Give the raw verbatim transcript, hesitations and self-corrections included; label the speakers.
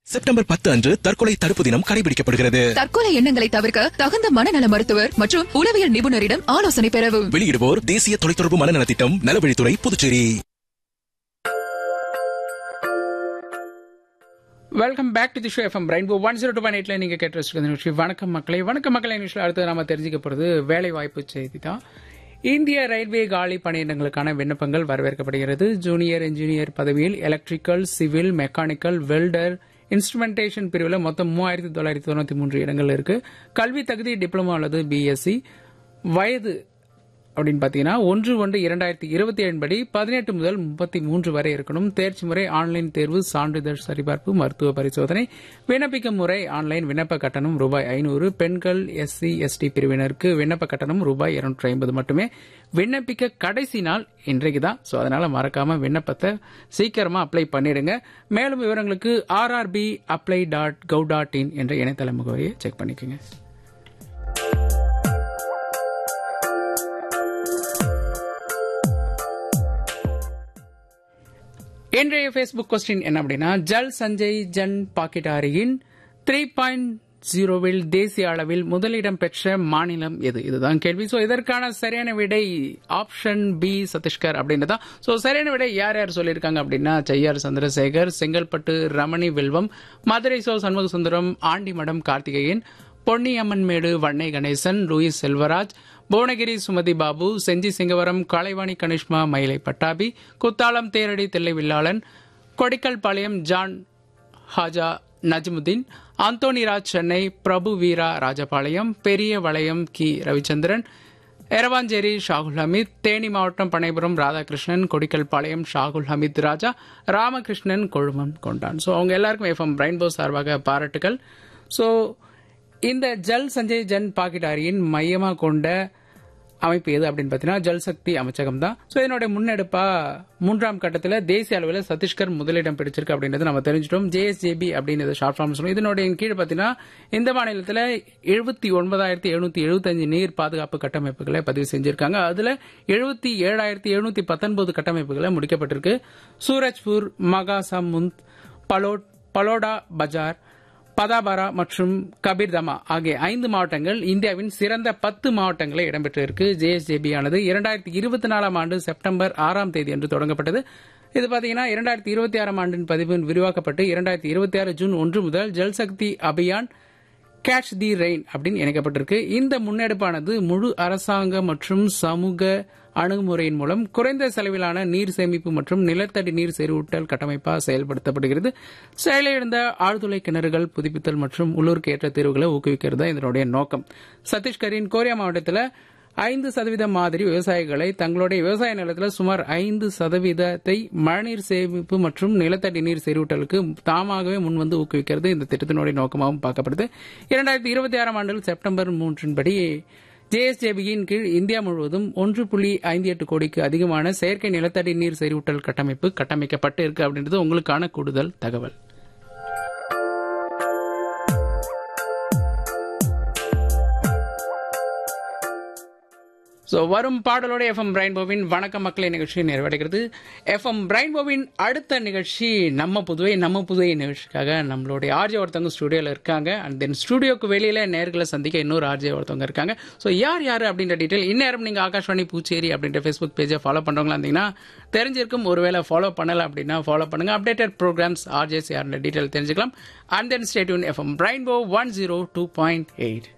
Speaker 1: September பத்து அன்று தற்கொலை தடுப்பு தினம் கடைபிடிக்கப்படுகிறது.
Speaker 2: தற்கொலை எண்ணங்களை தவிர்க்க தகுந்த மனநல மருத்துவர் மற்றும் உளவியல் நிபுணரிடம் ஆலோசனை பெறவும்.
Speaker 1: வெளியிடுவோர் தேசிய தொலைத்தொடர்பு மனநல திட்டம், நலவழித்துறை, Puducherry.
Speaker 3: Welcome back to the show FM rainbow one zero two point எயிட்ல நீங்க கேட்டு வச்சிருக்க நிகழ்ச்சி வணக்கம் மக்களே. வணக்கம் மக்களே நிகழ்ச்சியில் அடுத்து நாம தெரிஞ்சுக்க போறது வேலை வாய்ப்பு செய்தி தான். இந்திய ரயில்வே காலி பணியிடங்களுக்கான விண்ணப்பங்கள் வரவேற்கப்படுகிறது. ஜூனியர் இன்ஜினியர் பதவியில் electrical, civil, mechanical, welder, instrumentation பிரிவில் மொத்தம் மூவாயிரத்தி தொள்ளாயிரத்தி தொண்ணூத்தி மூன்று இடங்கள் இருக்கு. கல்வி தகுதி டிப்ளமோ அல்லது பிஎஸ்சி. வயது அப்படின்னு பாத்தீங்கன்னா ஒன்று ஒன்று இரண்டாயிரத்தி இருபத்தி ஏழு படி பதினெட்டு முதல் முப்பத்தி மூன்று வரை இருக்கணும். தேர்ச்சி முறை ஆன்லைன் தேர்வு, சான்றிதழ் சரிபார்ப்பு, மருத்துவ பரிசோதனை. விண்ணப்பிக்கும் முறை ஆன்லைன். விண்ணப்ப கட்டணம் ரூபாய் ஐநூறு. பெண்கள், எஸ்சி எஸ்டி பிரிவினருக்கு விண்ணப்ப கட்டணம் ரூபாய் இருநூற்றி ஐம்பது மட்டுமே. விண்ணப்பிக்க கடைசி நாள் இன்றைக்கு தான். ஸோ அதனால மறக்காம விண்ணப்பத்தை சீக்கிரமா அப்ளை பண்ணிடுங்க. மேலும் விவரங்களுக்கு RRB apply dot gov dot in என்ற இணையதள முகவரியை செக் பண்ணிக்கோங்க. இன்றைய பேஸ்புக் கொஸ்டின் என்ன அப்படின்னா, ஜல் சஞ்சய் ஜன் பாக்கெட்டாரியின் த்ரீ பாயிண்ட் ஜீரோவில் தேசிய அளவில் முதலிடம் பெற்ற மாநிலம் எது? இதுதான் கேள்வி. ஸோ இதற்கான சரியான விடை ஆப்ஷன் பி சத்தீஸ்கர் அப்படின்றதான். ஸோ சரியான விடை யார் யார் சொல்லியிருக்காங்க அப்படின்னா, செய்யார் சந்திரசேகர், செங்கல்பட்டு ரமணி வில்வம், மதுரை சோ சண்முக சுந்தரம், ஆண்டிமடம் கார்த்திகேயன், பொன்னியம்மன்மேடு வண்ணை கணேசன், லூயிஸ் செல்வராஜ், புவனகிரி சுமதி பாபு, செஞ்சி சிங்கவரம் கலைவாணி கனிஷ்மா, மயிலை பட்டாபி, குத்தாலம் தேரடி தில்லை வில்லாளன், கொடிக்கல் பாளையம் ஜான் ஹாஜா நஜ்முதீன், அந்தோனிராஜ் சென்னை, பிரபு வீரா ராஜபாளையம், பெரிய வளையம் கி ரவிச்சந்திரன், எரவாஞ்சேரி ஷாகுல் ஹமீத், தேனி மாவட்டம் பனைபுரம் ராதாகிருஷ்ணன், கொடிக்கல் பாளையம் ஷாகுல் ஹமீத் ராஜா, ராமகிருஷ்ணன் கொழுமம் கொண்டான். ஸோ அவங்க எல்லாருக்கும் எஃப்எம் ரெயின்போ சார்பாக பாராட்டுகள். ஸோ இந்த ஜல் சஞ்சய் ஜன் பாக்கெட்டாரியின் மையமாக கொண்ட அமைப்பு எது அப்படின்னு பார்த்தீங்கன்னா ஜல்சக்தி அமைச்சகம் தான். ஸோ இதனுடைய முன்னெடுப்பா மூன்றாம் கட்டத்தில் தேசிய அளவில் சத்தீஸ்கர் முதலிடம் பிடிச்சிருக்கு அப்படின்றது நம்ம தெரிஞ்சிட்டோம். ஜேஎஸ்ஜேபி அப்படின்னு ஷார்ட் ஃபார்ம் சொல்லுவோம். இதனுடைய கீழ் பார்த்தீங்கன்னா இந்த மாநிலத்தில் எழுபத்தி ஒன்பதாயிரத்தி எழுநூத்தி எழுபத்தஞ்சு நீர் பாதுகாப்பு கட்டமைப்புகளை பதிவு செஞ்சிருக்காங்க. அதுல எழுபத்தி ஏழாயிரத்தி எழுநூத்தி பத்தொன்பது கட்டமைப்புகளை முடிக்கப்பட்டிருக்கு. சூரஜ்பூர், மகாசமுந்த், பலோட் பலோடா பஜார், பதாபாரா மற்றும் கபீர்தமா ஆகிய ஐந்து மாவட்டங்கள் இந்தியாவின் சிறந்த பத்து மாவட்டங்களை இடம்பெற்றிருக்கு. ஜேஎஸ்ஜேபி ஆனது இரண்டாயிரத்தி இருபத்தி நாலாம் ஆண்டு செப்டம்பர் ஆறாம் தேதி அன்று தொடங்கப்பட்டது. இது பாத்தீங்கன்னா இரண்டாயிரத்தி இருபத்தி ஆறாம் ஆண்டின் பதிவு விரிவாக்கப்பட்டு இரண்டாயிரத்தி இருபத்தி ஆறு ஜூன் ஒன்று முதல் ஜல்சக்தி அபியான் கேட்ச் தி ரெயின் அப்படின்னு இணைக்கப்பட்டிருக்கு. இந்த முன்னெடுப்பானது முழு அரசாங்க மற்றும் சமூக அணுகுமுறையின் மூலம் குறைந்த செலவிலான நீர் சேமிப்பு மற்றும் நிலத்தடி நீர் செறிவூட்டல் கட்டமைப்பாக செயல்படுத்தப்படுகிறது. செயலிழந்த ஆழ்துளை கிணறுகள் புதுப்பித்தல் மற்றும் உள்ளூருக்கு ஏற்ற தீர்வுகளை ஊக்குவிக்கிறது இதனுடைய நோக்கம். சத்தீஸ்கரின் கோரியா மாவட்டத்தில் ஐந்து சதவீத மாதிரி விவசாயிகளை தங்களுடைய விவசாய நிலத்தில் சுமார் ஐந்து சதவீதத்தை மழைநீர் சேமிப்பு மற்றும் நிலத்தடி நீர் செறிவூட்டலுக்கு தாமாகவே முன்வந்து ஊக்குவிக்கிறது இந்த திட்டத்தினுடைய நோக்கமாகவும் பார்க்கப்படுது. இரண்டாயிரத்தி இருபத்தி ஆறாம் ஆண்டில் செப்டம்பர் மூன்றின்படி ஜேஎஸ்ஜேபியின் கீழ் இந்தியா முழுவதும் ஒன்று புள்ளி ஐந்து எட்டு கோடிக்கு அதிகமான செயற்கை நிலத்தடி நீர் செறிவூட்டல் கட்டமைப்பு கட்டமைக்கப்பட்டு இருக்கு அப்படின்றது உங்களுக்கான கூடுதல் தகவல். ஸோ வரும் பாடலோட எஃப்எம் ரெயின்போவின் வணக்க மக்களை நிகழ்ச்சி நிறைவடைகிறது. எஃப்எம் ரெயின்போவின் அடுத்த நிகழ்ச்சி நம்ம புதுவை நம்ம புதுவை நிகழ்ச்சிக்காக நம்மளுடைய ஆர்ஜே ஒருத்தவங்க ஸ்டுடியோவில் இருக்காங்க. அண்ட் தென் ஸ்டுடியோக்கு வெளியில நேர்களை சந்திக்க இன்னொரு ஆர்ஜே ஒருத்தவங்க இருக்காங்க. ஸோ யார் யார் அப்படின்ற டீட்டெயில் இந்நேரம் நீங்கள் ஆகாஷ்வாணி பூச்சேரி அப்படின்ற ஃபேஸ்புக் பேஜை ஃபாலோ பண்ணுறவங்களா இருந்தீங்கன்னா தெரிஞ்சிருக்கும். ஒருவேளை ஃபாலோ பண்ணலை அப்படின்னா ஃபாலோ பண்ணுங்க. அப்டேட்டட் ப்ரோக்ராம்ஸ் ஆர்ஜேஸ் யாருன்ற டீட்டெயில் தெரிஞ்சுக்கலாம். And then stay tune FM rainbow one zero two point eight.